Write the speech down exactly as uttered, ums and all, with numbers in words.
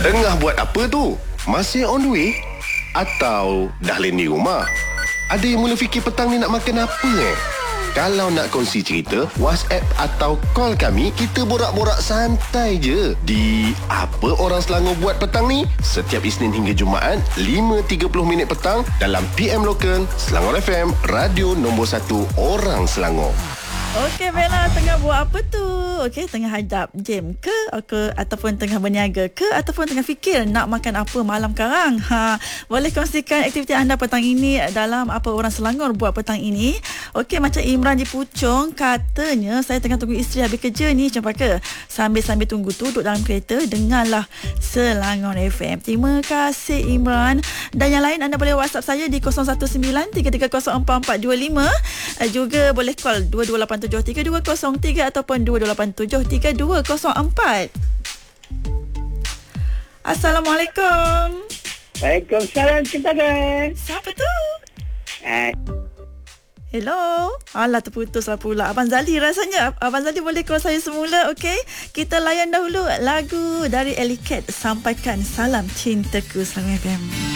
Tengah buat apa tu? Masih on the way? Atau dah landing rumah? Ada yang mula fikir petang ni nak makan apa eh? Kalau nak kongsi cerita, WhatsApp atau call kami, kita borak-borak santai je. Di Apa Orang Selangor Buat Petang ni, setiap Isnin hingga Jumaat, lima tiga puluh minit petang dalam P M Local, Selangor F M, radio nombor satu Orang Selangor. Okey Bella, tengah buat apa tu? Okey, tengah hadap jam ke? ke ataupun tengah berniaga ke, ataupun tengah fikir nak makan apa malam sekarang? Ha, boleh kongsikan aktiviti anda petang ini dalam Apa Orang Selangor Buat Petang ini. Okey, macam Imran di Puchong katanya, saya tengah tunggu isteri habis kerja ni, Cempaka. Sambil-sambil tunggu tu duduk dalam kereta, dengarlah Selangor F M. Terima kasih Imran. Dan yang lain anda boleh WhatsApp saya di kosong satu sembilan tiga tiga kosong empat empat dua lima. Juga boleh call dua dua lapan tujuh tiga dua kosong tiga ataupun dua dua lapan tujuh tiga dua kosong empat. Assalamualaikum. Waalaikumsalam, Cempaka. Siapa tu? Uh, Hello. Alah, terputuslah pula. Abang Zali rasanya. Abang Zali boleh call saya semula, okey? Kita layan dahulu lagu dari Ellie Cat. Sampaikan salam cintaku Selangor F M.